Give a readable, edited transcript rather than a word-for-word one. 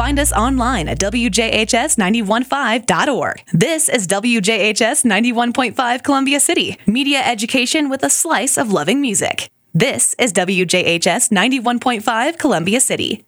find us online at WJHS915.org. This is WJHS 91.5 Columbia City, media education with a slice of loving music. This is WJHS 91.5 Columbia City.